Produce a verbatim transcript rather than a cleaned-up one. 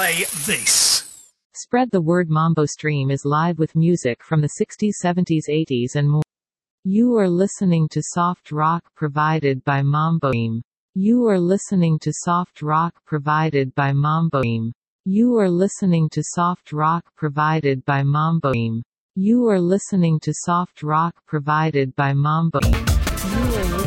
play this. Spread the word. Mambo Stream is live with music from the sixties, seventies, eighties and more. You are listening to soft rock provided by Mambo Stream. You are listening to soft rock provided by Mambo Stream. You are listening to soft rock provided by Mambo Stream. You are listening to soft rock provided by Mambo Stream. You are